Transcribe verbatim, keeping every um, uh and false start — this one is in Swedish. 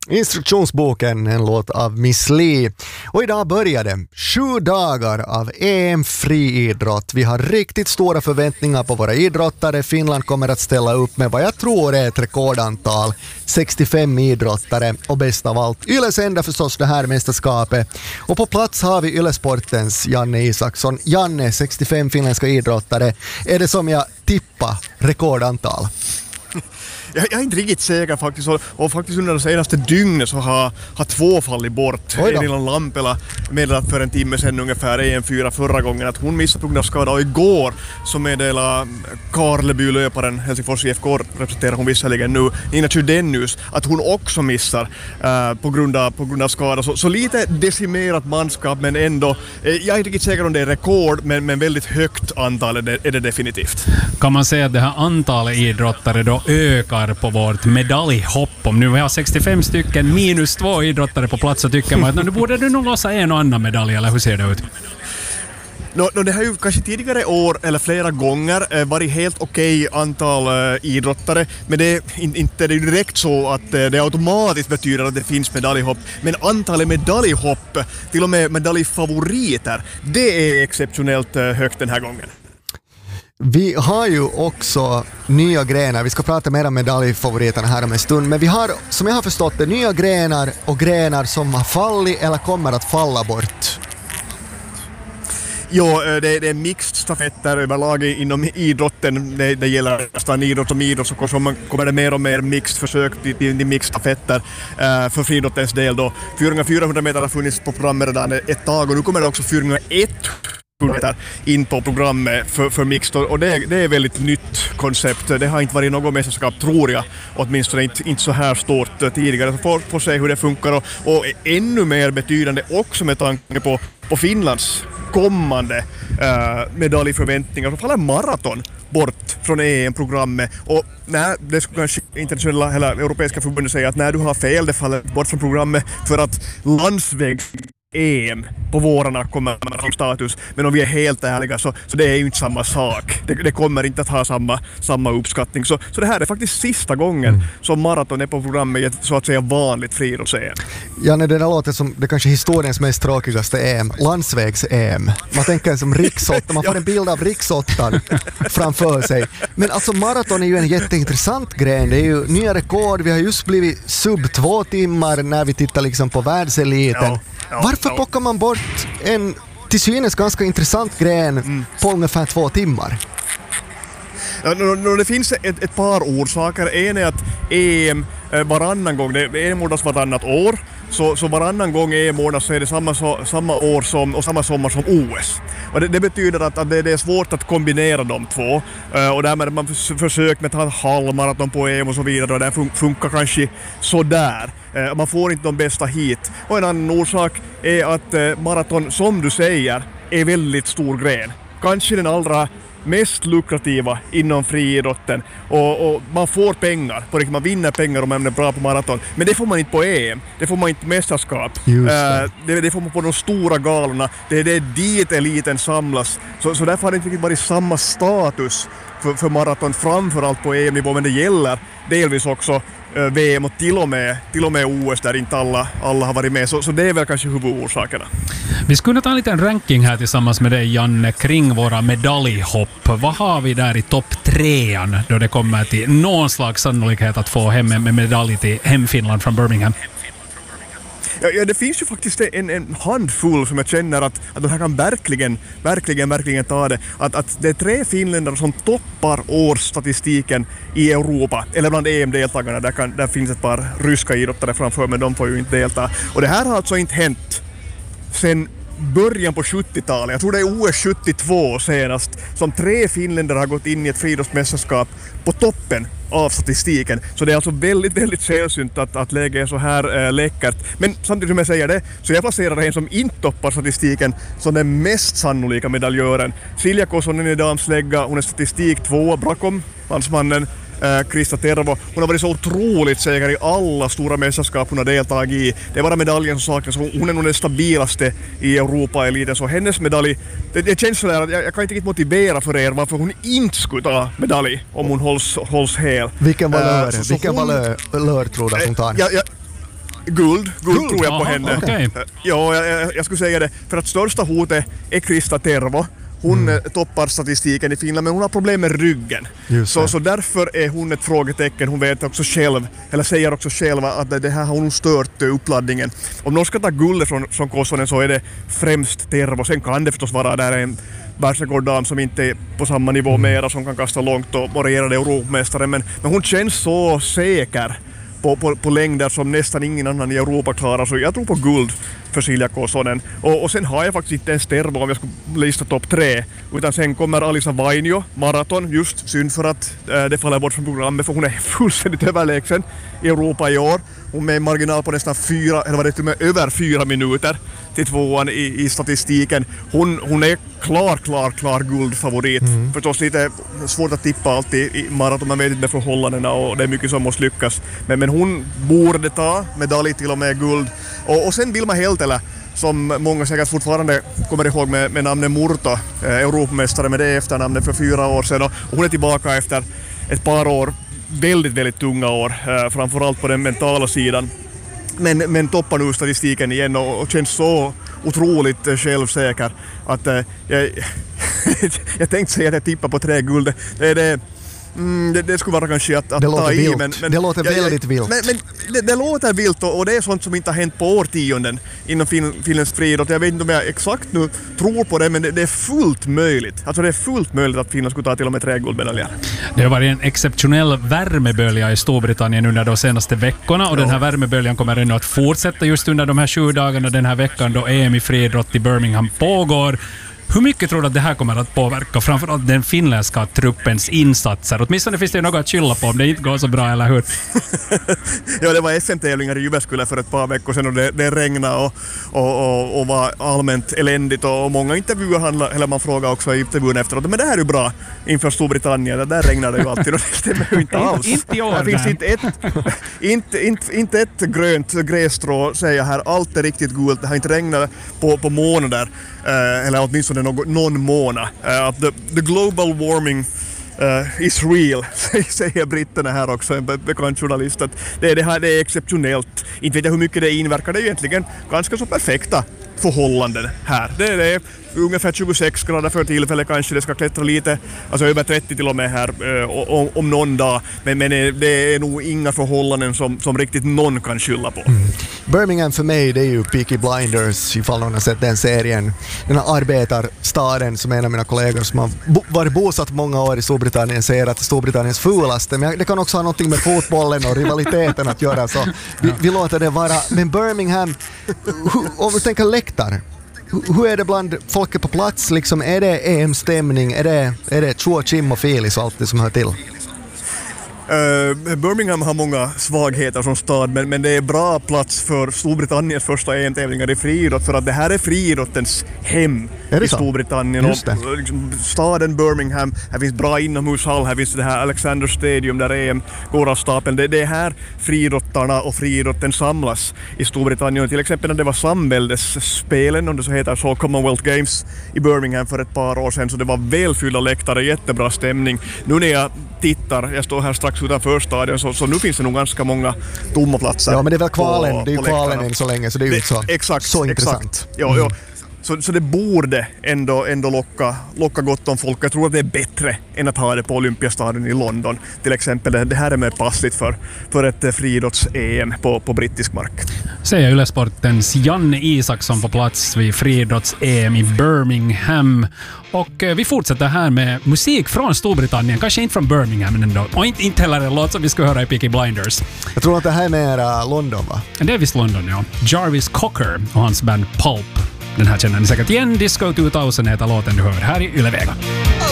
Instruktionsboken, en låt av Miss Li. Och idag började sju dagar av E M-friidrott. Vi har riktigt stora förväntningar på våra idrottare. Finland kommer att ställa upp med vad jag tror är ett rekordantal, sextiofem idrottare, och bäst av allt, Yle sänder förstås det här mästerskapet. Och på plats har vi Yle-sportens Janne Isaksson. Janne, sextiofem finländska idrottare. Är det som jag tippar rekordantal? Jag, jag är inte riktigt säker faktiskt, och, och faktiskt under de senaste dygnet så har, har två fallit bort. Elina Lampela meddelade för en timme sedan ungefär E M fyra förra gången att hon missade på grund av skada, och igår så meddelade Karleby-löparen, Helsingfors I F K representerar hon visserligen nu, Nina Chydenius, att hon också missar uh, på, grund av, på grund av skada. Så, så lite decimerat manskap, men ändå, eh, jag är inte riktigt säker om det är rekord, men, men väldigt högt antal är det, är det definitivt. Kan man säga att det här antalet idrottare då ökar på vårt medaljhopp? Om nu vi har sextiofem stycken minus två idrottare på plats, så tycker man att nu borde du nog lossa en och annan medalj, eller hur ser det ut? No, no, det har ju kanske tidigare år eller flera gånger eh, varit helt okej antal eh, idrottare, men det är in, inte det är direkt så att eh, det automatiskt betyder att det finns medaljhopp, men antalet medaljhopp, till och med medaljfavoriter, det är exceptionellt eh, högt den här gången. Vi har ju också nya grenar. Vi ska prata mer om medaljfavoriterna här om en stund. Men vi har, som jag har förstått det, nya grenar och grenar som har fallit eller kommer att falla bort. Jo, det, det är mixed stafetter överlag inom idrotten. Det, det gäller nästan idrott som idrott, så kommer det mer och mer mixed försök till, till mixed stafetter uh, för friidrottens del då. fyra gånger fyrahundra meter har funnits på programmet redan ett tag, och nu kommer det också fyra gånger etthundra in på programmet för, för mixed, och det, det är väldigt nytt koncept. Det har inte varit något mästerskap, tror jag, åtminstone inte, inte så här stort tidigare. Så får, får se hur det funkar, och, och ännu mer betydande också med tanke på, på Finlands kommande uh, medaljförväntningar, så faller maraton bort från E M-programmet, och nej, det skulle kanske internationella eller europeiska förbundet säga att när du har fel, det faller bort från programmet för att landsvägs E M på vårarna kommer att ha status, men om vi är helt ärliga så, så det är ju inte samma sak. Det, det kommer inte att ha samma, samma uppskattning. Så, så det här är faktiskt sista gången mm. som maraton är på programmet i ett så att säga vanligt friidrotts-E M. Janne, det där låter som det kanske historiens mest tråkigaste E M, landsvägs-E M. Man tänker som riksåtta, man får en bild av riksåttan framför sig. Men alltså maraton är ju en jätteintressant gren. Det är ju nya rekord, vi har just blivit sub två timmar när vi tittar liksom på världseliten. Ja. Ja, Varför ja. plockar man bort en till synes ganska intressant gren mm. på ungefär två timmar? Ja, det finns ett, ett par orsaker. En är att E M varannan gång, det är E M ordnas varannat år, så, så varannan gång E M ordnas så är det samma, så, samma år som, och samma sommar som O S. Och det, det betyder att, att det, det är svårt att kombinera de två, uh, och därmed man förs- försökt med att ha en halvmaraton på E M och så vidare, och det fun- funkar kanske sådär. Uh, man får inte de bästa hit. Och en annan orsak är att uh, maraton, som du säger, är väldigt stor gren. Kanske den allra mest lukrativa inom friidrotten, och, och man får pengar på det, man vinner pengar om man är bra på maraton, men det får man inte på E M, det får man inte på mästerskap, Just det. Uh, det, det får man på de stora galorna, det är det dit eliten samlas, så, så därför har det inte riktigt varit samma status för, för maraton, framförallt på E M-nivå, men det gäller delvis också uh, V M och till och med, till och med O S där inte alla, alla har varit med, så, så det är väl kanske huvudorsakerna. Vi skulle ta en liten ranking här tillsammans med dig, Janne, kring våra medaljhopp. Vad har vi där i topp trean då det kommer till någon slags sannolikhet att få hem en medalj till hemfinland från Birmingham? Ja, ja, det finns ju faktiskt en, en handfull som jag känner att, att de här kan verkligen, verkligen, verkligen ta det. Att, att det är tre finländare som toppar årsstatistiken i Europa, eller bland E M-deltagarna. Där, kan, där finns ett par ryska idrottare framför, men de får ju inte delta. Och det här har alltså inte hänt sen början på sjuttiotalet. Jag tror det är O S sjuttiotvå senast som tre finländare har gått in i ett friidrottsmästerskap på toppen av statistiken. Så det är alltså väldigt, väldigt sällsynt att, att läget är så här äh, läckert. Men samtidigt som jag säger det, så jag placerar en som inte toppar statistiken som den mest sannolika medaljören. Silja Kosonen i damslägga, hon är statistik två bakom landsmannen Krista Tervo. Hon har varit så otroligt säker i alla stora mästerskap hon har deltagit i. Det är bara medaljen som saknas. Hon är nog den stabilaste i Europa-eliten. Så hennes medalj, det, det känns sådär att jag, jag kan inte riktigt motivera för er varför hon inte skulle ta medalj om hon hålls, hålls hel. Vilken valör, uh, så, vilken så hon, valör, valör tror du att hon tar? Ja, ja, Guld, guld, guld tror jag aha, på henne. Okay. Ja, jag, jag skulle säga det. För att största hotet är Krista Tervo. Hon mm. toppar statistiken i Finland, men hon har problem med ryggen. Så, så därför är hon ett frågetecken. Hon vet också själv, eller säger också själv att det här har hon stört uppladdningen. Om någon ska ta guldet från, från Kosonen så är det främst Tervo. Sen kan det förstås vara där en världsrekorddam som inte är på samma nivå mm. mera, som kan kasta långt och vara Europamästare. Men, men hon känns så säker på, på, på längder som nästan ingen annan i Europa klarar. Så jag tror på guld för Silja Kosonen. Och, och sen har jag faktiskt inte ens Tervo om jag skulle lista topp tre. Utan sen kommer Alisa Vainio, maraton. Just synd för att äh, det faller bort från programmet, för hon är fullständigt överlägsen i Europa i år. Hon med en marginal på nästan fyra, eller vad det är, med över fyra minuter till tvåan i, i statistiken. Hon, hon är klar, klar, klar guldfavorit. Mm. Förstås lite svårt att tippa alltid i maraton, man vet inte med förhållandena och det är mycket som måste lyckas. Men, men hon borde ta medalj, till och med guld. Och, och sen Vilma Heltelä, som många säkert fortfarande kommer ihåg med, med namnet Murto, eh, Europamästare med det efternamnet för fyra år sedan. Och hon är tillbaka efter ett par år, väldigt, väldigt tunga år, eh, framförallt på den mentala sidan. Men, men toppar nu statistiken igen och, och känns så otroligt eh, självsäker att eh, jag, jag tänkte säga att jag tippar på tre guld. Det är det. Mm, det, det skulle vara kanske att, att det ta i, men, men det låter jag, väldigt jag, vilt. Men, men det, det låter vilt och, och det är sånt som inte har hänt på årtionden inom fin, finländsk friidrott. Jag vet inte om jag exakt nu tror på det, men det, det är fullt möjligt. Alltså det är fullt möjligt att Finland skulle ta till och med tre guldmedaljer. Det har varit en exceptionell värmebölja i Storbritannien under de senaste veckorna, och ja. Den här värmeböljan kommer ännu att fortsätta just under de här sju dagarna den här veckan då E M i friidrott i Birmingham pågår. Hur mycket tror du att det här kommer att påverka framförallt den finländska truppens insatser? Åtminstone finns det ju något att skylla på om det inte går så bra, eller hur? Ja, det var S M-tävlingar i Jyväskylä för ett par veckor sedan och det, det regnade och, och, och, och var allmänt eländigt, och många intervjuer handlar, eller man frågar också i intervjun efteråt, men det här är ju bra inför Storbritannien, det där regnar det ju alltid och det stämmer ju inte alls. Inte i år. Det finns inte ett, inte, inte, inte ett grönt grässtrå, säger jag här, allt är riktigt gult, det har inte regnat på, på månader, eh, eller åtminstone någon, någon månad. Uh, the, the global warming uh, is real, säger britterna här också, en bekant journalist. Att det, det, här, det är exceptionellt. Inte vet jag hur mycket det inverkar, det är ju egentligen ganska så perfekta förhållanden här. Det, det är ungefär tjugosex grader för tillfället, kanske det ska klättra lite, alltså över trettio till och med här uh, om, om någon dag, men, men det är nog inga förhållanden som, som riktigt någon kan skylla på. Mm. Birmingham för mig, det är ju Peaky Blinders, ifall någon har sett den serien. Den här arbetarstaden som en av mina kollegor som har bo- varit bosatt många år i Storbritannien säger att Storbritanniens fulaste, men det kan också ha någonting med fotbollen och rivaliteten att göra, så vi, vi låter det vara. Men Birmingham, om vi tänker läktare, hur är det bland folket på plats? Liksom, är det E M-stämning? Är det, är det tjo och chim och filis och allt det som hör till? Uh, Birmingham har många svagheter som stad, men, men det är bra plats för Storbritanniens första E M-tävlingar i friidrott, för att det här är friidrottens hem i så? Storbritannien. Och, liksom, staden Birmingham, här finns bra inomhushall, här finns det här Alexander Stadium där E M går av stapeln. Det, det är här friidrottarna och friidrotten samlas i Storbritannien. Till exempel när det var samväldesspelen, om det så heter så, Commonwealth Games i Birmingham för ett par år sedan, så det var välfyllda läktare, jättebra stämning. Nu när jag tittar, jag står här strax utanför stadion, så, så nu finns det nog ganska många tomma platser. Ja, men det är väl kvalen, på, det är ju kvalen än så länge, så det är ju inte så, exakt, så intressant. Exakt. Ja, mm. ja. Så, så det borde ändå, ändå locka, locka gott om folk. Jag tror att det är bättre än att ha det på Olympiastadion i London. Till exempel, det, det här är mer passligt för, för ett friidrotts-E M på, på brittisk mark. Säger Yle-sportens Janne Isaksson på plats vid friidrotts-E M i Birmingham. Och eh, vi fortsätter här med musik från Storbritannien. Kanske inte från Birmingham, men ändå. Och inte, inte heller en låt som vi ska höra i Peaky Blinders. Jag tror att det här är mer uh, London, va? Det är visst London, ja. Jarvis Cocker och hans band Pulp. Den här känner ni säkert igen. Disco two thousand heter låten du hör här i Yle Vega.